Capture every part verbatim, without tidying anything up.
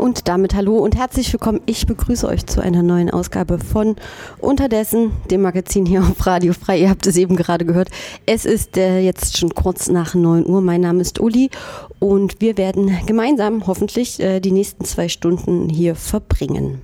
Und damit hallo und herzlich willkommen. Ich begrüße euch zu einer neuen Ausgabe von Unterdessen, dem Magazin hier auf Radio Frei. Ihr habt es eben gerade gehört. Es ist äh, jetzt schon kurz nach neun Uhr. Mein Name ist Uli und wir werden gemeinsam hoffentlich äh, die nächsten zwei Stunden hier verbringen.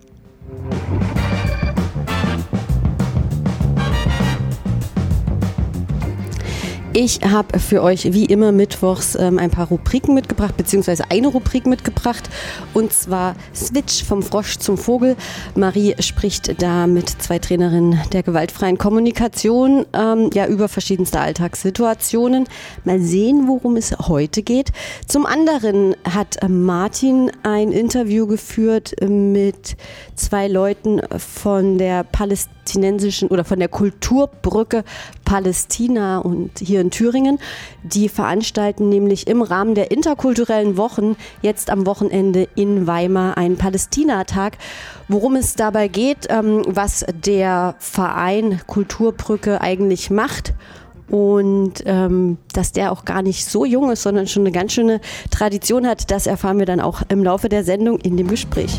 Ich habe für euch wie immer mittwochs ähm, ein paar Rubriken mitgebracht, beziehungsweise eine Rubrik mitgebracht, und zwar Switch vom Frosch zum Vogel. Marie spricht da mit zwei Trainerinnen der gewaltfreien Kommunikation ähm, ja über verschiedenste Alltagssituationen. Mal sehen, worum es heute geht. Zum anderen hat Martin ein Interview geführt mit zwei Leuten von der palästinensischen oder von der Kulturbrücke Palästina und hier in Thüringen. Die veranstalten nämlich im Rahmen der interkulturellen Wochen jetzt am Wochenende in Weimar einen Palästina-Tag. Worum es dabei geht, ähm, was der Verein Kulturbrücke eigentlich macht und ähm, dass der auch gar nicht so jung ist, sondern schon eine ganz schöne Tradition hat, das erfahren wir dann auch im Laufe der Sendung in dem Gespräch.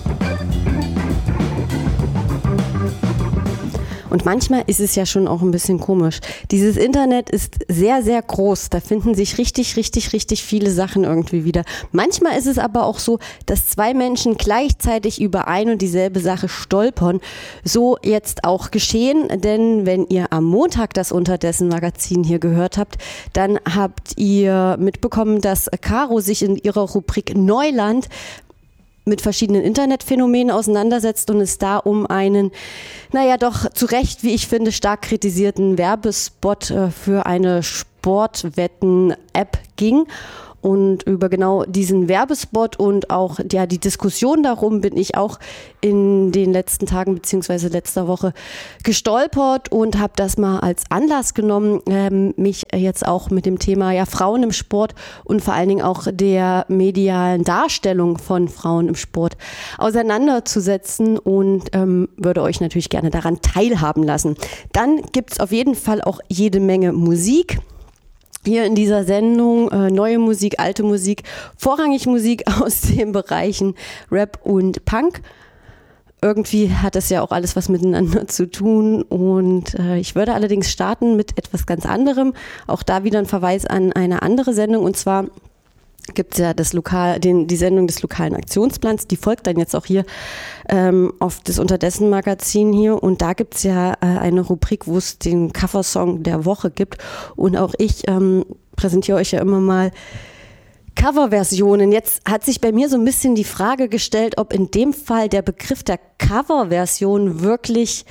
Und manchmal ist es ja schon auch ein bisschen komisch. Dieses Internet ist sehr, sehr groß. Da finden sich richtig, richtig, richtig viele Sachen irgendwie wieder. Manchmal ist es aber auch so, dass zwei Menschen gleichzeitig über ein und dieselbe Sache stolpern. So jetzt auch geschehen, denn wenn ihr am Montag das Unterdessen-Magazin hier gehört habt, dann habt ihr mitbekommen, dass Caro sich in ihrer Rubrik Neuland mit verschiedenen Internetphänomenen auseinandersetzt und es da um einen, naja doch zu Recht, wie ich finde, stark kritisierten Werbespot äh, für eine Sportwetten-App ging. Und über genau diesen Werbespot und auch ja, die Diskussion darum bin ich auch in den letzten Tagen beziehungsweise letzter Woche gestolpert und habe das mal als Anlass genommen, ähm, mich jetzt auch mit dem Thema ja, Frauen im Sport und vor allen Dingen auch der medialen Darstellung von Frauen im Sport auseinanderzusetzen und ähm, würde euch natürlich gerne daran teilhaben lassen. Dann gibt es auf jeden Fall auch jede Menge Musik. Hier in dieser Sendung äh, neue Musik, alte Musik, vorrangig Musik aus den Bereichen Rap und Punk. Irgendwie hat das ja auch alles was miteinander zu tun und äh, ich würde allerdings starten mit etwas ganz anderem. Auch da wieder ein Verweis an eine andere Sendung, und zwar gibt es ja das Lokal, den, die Sendung des lokalen Aktionsplans, die folgt dann jetzt auch hier ähm, auf das Unterdessen-Magazin hier, und da gibt es ja äh, eine Rubrik, wo es den Coversong der Woche gibt, und auch ich ähm, präsentiere euch ja immer mal Coverversionen. Jetzt hat sich bei mir so ein bisschen die Frage gestellt, ob in dem Fall der Begriff der Coverversion wirklich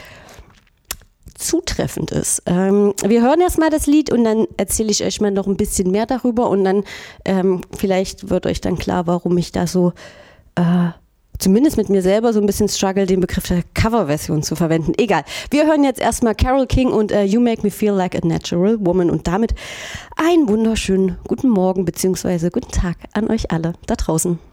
zutreffend ist. Ähm, wir hören erstmal das Lied und dann erzähle ich euch mal noch ein bisschen mehr darüber, und dann ähm, vielleicht wird euch dann klar, warum ich da so äh, zumindest mit mir selber so ein bisschen struggle, den Begriff der Coverversion zu verwenden. Egal. Wir hören jetzt erstmal Carole King und uh, You Make Me Feel Like a Natural Woman, und damit einen wunderschönen guten Morgen bzw. guten Tag an euch alle da draußen.